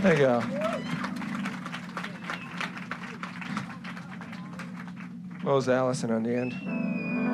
There you go. What was Allison on the end?